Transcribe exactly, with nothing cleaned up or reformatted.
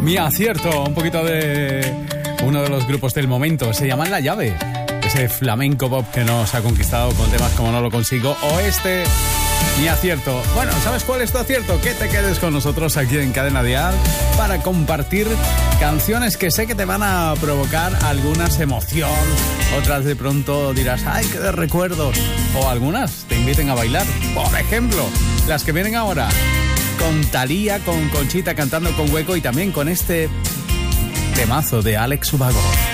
Mi acierto, un poquito de uno de los grupos del momento. Se llaman La Llave. Ese flamenco pop que nos ha conquistado con temas como No lo consigo o este, Mi acierto. Bueno, ¿sabes cuál es tu acierto? Que te quedes con nosotros aquí en Cadena Dial para compartir canciones que sé que te van a provocar algunas emoción, otras de pronto dirás, ¡ay, qué de recuerdos! O algunas te inviten a bailar. Por ejemplo, las que vienen ahora, con Thalía, con Conchita cantando con Hueco y también con este temazo de Alex Ubago.